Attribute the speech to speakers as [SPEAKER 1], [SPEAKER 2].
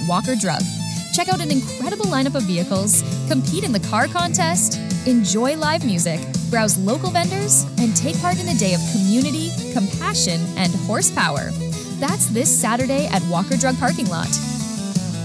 [SPEAKER 1] at Walker Drug. Check out an incredible lineup of vehicles, compete in the car contest, enjoy live music, browse local vendors, and take part in a day of community, compassion, and horsepower. That's this Saturday at Walker Drug Parking Lot.